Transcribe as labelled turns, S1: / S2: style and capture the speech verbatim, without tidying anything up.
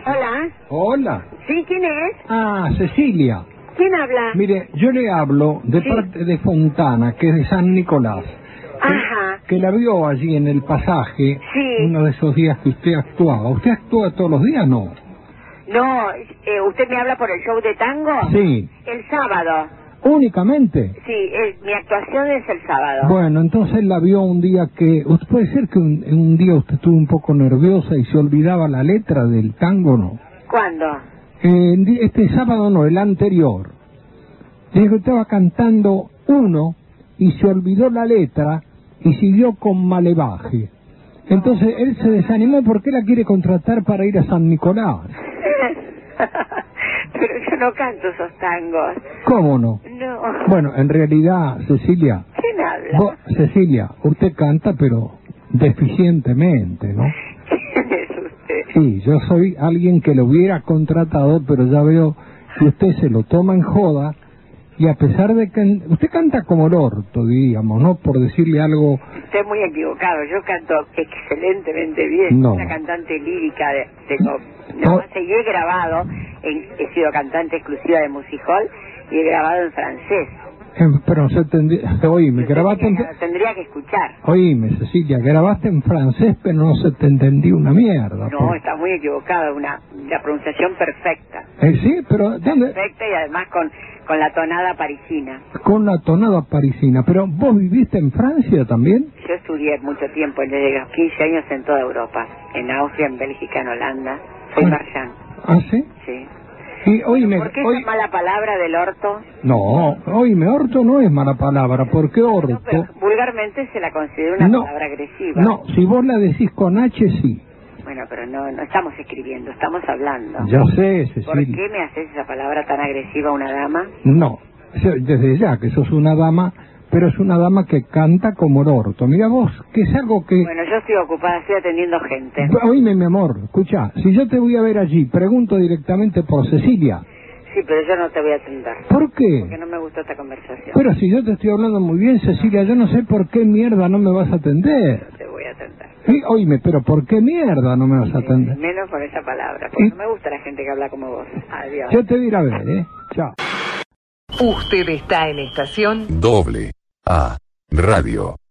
S1: Hola.
S2: Hola.
S1: ¿Sí? ¿Quién es?
S2: Ah, Cecilia.
S1: ¿Quién habla?
S2: Mire, yo le hablo de
S1: Sí.
S2: parte de Fontana, que es de San Nicolás. Que,
S1: Ajá.
S2: que la vio allí en el pasaje,
S1: Sí.
S2: uno de esos días que usted actuaba. ¿Usted actúa todos los días, no?
S1: No, eh, ¿usted me habla por el show de tango?
S2: Sí.
S1: El sábado.
S2: ¿Únicamente?
S1: Sí, eh, mi actuación es el sábado.
S2: Bueno, entonces la vio un día que... usted- Puede ser que un, un día usted estuvo un poco nerviosa y se olvidaba la letra del tango, ¿no?
S1: ¿Cuándo?
S2: Eh, este sábado no, el anterior. Dijo que estaba cantando uno y se olvidó la letra y siguió con Malevaje. Entonces él se desanimó porque la quiere contratar para ir a San Nicolás.
S1: Pero yo no canto esos tangos.
S2: ¿Cómo no?
S1: No.
S2: Bueno, en realidad, Cecilia,
S1: ¿Quién habla?
S2: vos, Cecilia, usted canta pero deficientemente, ¿no?
S1: ¿Quién es usted?
S2: Sí, yo soy alguien que lo hubiera contratado, pero ya veo que usted se lo toma en joda. Y a pesar de que usted canta como el orto, diríamos, ¿no? Por decirle algo...
S1: Estoy muy equivocado, yo canto excelentemente bien.
S2: No.
S1: Soy una cantante lírica, de, tengo... No,
S2: No.
S1: sé, y he grabado, en- he sido cantante exclusiva de Music Hall y he grabado en francés.
S2: eh, pero no se tendría... Oíme,
S1: Usted
S2: grabaste en...
S1: que- Tendría que escuchar.
S2: Oíme, Cecilia, grabaste en francés, pero no se te entendí una mierda.
S1: No,
S2: por-
S1: está muy equivocado, una la pronunciación perfecta.
S2: Eh, sí, pero ¿dónde?
S1: Perfecta y además con, con la tonada parisina.
S2: Con la tonada parisina. Pero ¿vos viviste en Francia también?
S1: Yo estudié mucho tiempo, desde los quince años en toda Europa, en Austria, en Bélgica, en Holanda. Soy
S2: Ah.
S1: marchand.
S2: ¿Ah, sí?
S1: Sí.
S2: Y oíme...
S1: ¿Por qué
S2: oí-
S1: esa mala palabra del orto?
S2: No, oíme, orto no es mala palabra, porque orto...
S1: No, pero vulgarmente se la considera una
S2: No.
S1: palabra agresiva.
S2: No, si vos la decís con H, sí.
S1: Bueno, pero no, no estamos escribiendo, estamos hablando.
S2: Ya sé,
S1: ¿Por
S2: Cecilia.
S1: qué me haces esa palabra tan agresiva a una dama?
S2: No, se- desde ya que sos una dama, pero es una dama que canta como el orto. Mira vos, que es algo que...
S1: Bueno, yo estoy ocupada, estoy atendiendo gente.
S2: Oíme, mi amor, escucha, si yo te voy a ver allí, pregunto directamente por Cecilia.
S1: Sí, pero yo no te voy a atender.
S2: ¿Por qué?
S1: Porque no me gustó esta conversación.
S2: Pero si yo te estoy hablando muy bien, Cecilia, yo no sé por qué mierda no me vas a atender.
S1: No te voy a atender.
S2: Sí, oíme, pero ¿por qué mierda no me vas a atender?
S1: Menos con esa palabra, porque
S2: Y-
S1: no me gusta la gente que habla como vos. Adiós.
S2: Yo te voy a ir a ver, ¿eh? Chao.
S3: Usted está en estación
S4: Doble A Radio.